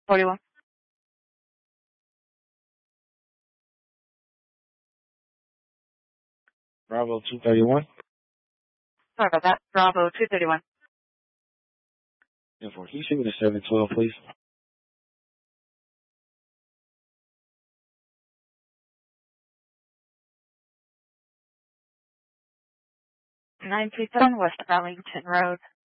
41. Bravo 231. Sorry about that. Bravo 231. And for can you send me the 712, please? 937 West Arlington Road.